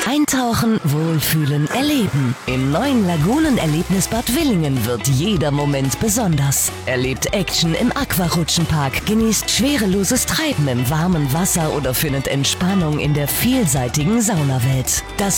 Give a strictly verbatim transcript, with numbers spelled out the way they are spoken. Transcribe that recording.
Eintauchen, wohlfühlen, erleben. Im neuen Lagunenerlebnisbad Willingen wird jeder Moment besonders. Erlebt Action im Aquarutschenpark, genießt schwereloses Treiben im warmen Wasser oder findet Entspannung in der vielseitigen Saunawelt. Das